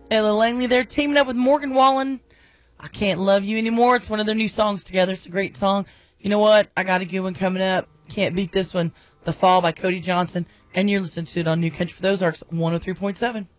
Ella Langley there, teaming up with Morgan Wallen. I Can't Love You Anymore. It's one of their new songs together. It's a great song. You know what? I got a good one coming up. Can't beat this one. The Fall by Cody Johnson. And you're listening to it on New Country for the Ozarks 103.7.